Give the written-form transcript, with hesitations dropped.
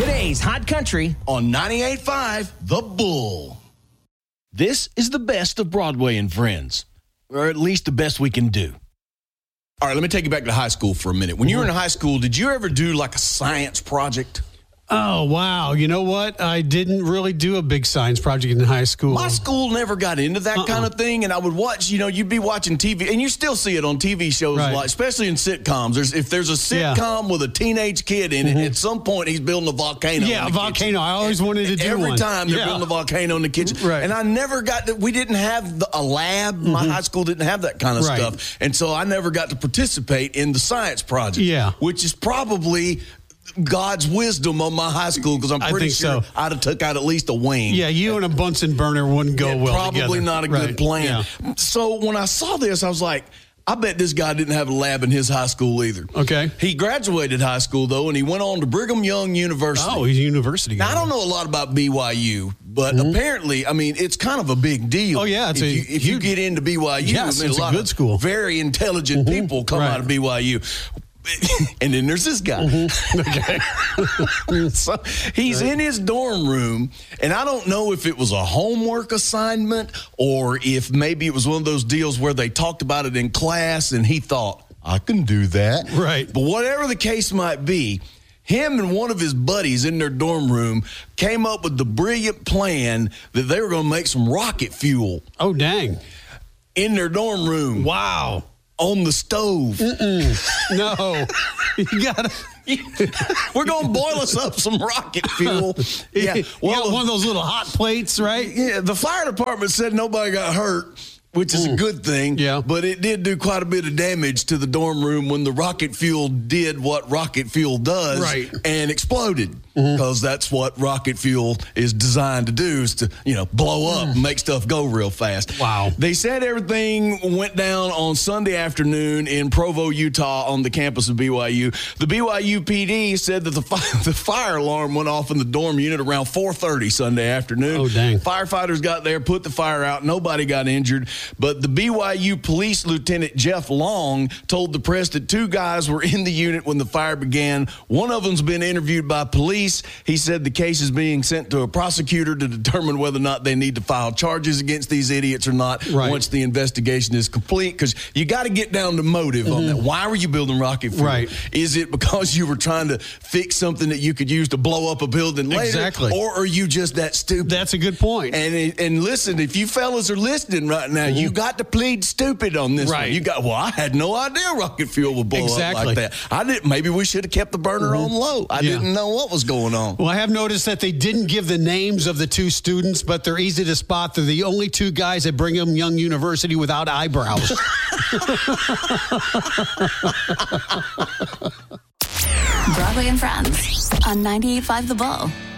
Today's Hot Country on 98.5 The Bull. This is the best of Broadway and Friends, or at least the best we can do. All right, let me take you back to high school for a minute. When you were in high school, did you ever do like a science project? Oh, wow. You know what? I didn't really do a big science project in high school. My school never got into that kind of thing, and I would watch, you'd be watching TV, and you still see it on TV shows, a lot, especially in sitcoms. If there's a sitcom with a teenage kid in it, at some point he's building a volcano. Yeah, a volcano. Kitchen. I always wanted to do Every one. time they're building a volcano in the kitchen. Right. And I never got to, we didn't have a lab. My high school didn't have that kind of stuff. And so I never got to participate in the science project. Yeah. Which is probably God's wisdom on my high school, because I'm pretty sure I'd have took out at least a wing. Yeah, you and a Bunsen burner wouldn't go well probably together. Not a good plan. Yeah. So when I saw this, I was like, I bet this guy didn't have a lab in his high school either. Okay. He graduated high school, though, and he went on to Brigham Young University. Oh, he's a university guy. Now, I don't know a lot about BYU, but apparently, I mean, it's kind of a big deal. Oh, yeah. If you get into BYU, yes, it's a lot good school. Very intelligent people come out of BYU. And then there's this guy. Okay. So he's in his dorm room, and I don't know if it was a homework assignment or if maybe it was one of those deals where they talked about it in class and he thought, I can do that. Right. But whatever the case might be, him and one of his buddies in their dorm room came up with the brilliant plan that they were going to make some rocket fuel. Oh, dang. In their dorm room. Wow. On the stove. No. You gotta. We're going to boil us up some rocket fuel. Yeah. Well, one of those little hot plates, right? Yeah. The fire department said nobody got hurt, which is a good thing. Yeah. But it did do quite a bit of damage to the dorm room when the rocket fuel did what rocket fuel does. Right. And exploded. Because that's what rocket fuel is designed to do, is to, blow up and make stuff go real fast. Wow. They said everything went down on Sunday afternoon in Provo, Utah, on the campus of BYU. The BYU PD said that the fire alarm went off in the dorm unit around 4:30 Sunday afternoon. Oh, dang. Firefighters got there, put the fire out. Nobody got injured. But the BYU Police Lieutenant Jeff Long told the press that 2 guys were in the unit when the fire began. One of them's been interviewed by police. He said the case is being sent to a prosecutor to determine whether or not they need to file charges against these idiots or not once the investigation is complete, because you got to get down to motive on that. Why were you building rocket fuel? Right. Is it because you were trying to fix something that you could use to blow up a building later? Exactly. Or are you just that stupid? That's a good point. And listen, if you fellas are listening right now, you got to plead stupid on this one. You got, I had no idea rocket fuel would blow up like that. Maybe we should have kept the burner on low. I didn't know what was going on. Well, I have noticed that they didn't give the names of the 2 students, but they're easy to spot. They're the only 2 guys at Brigham Young University without eyebrows. Broadway and Friends on 98.5 The Bull.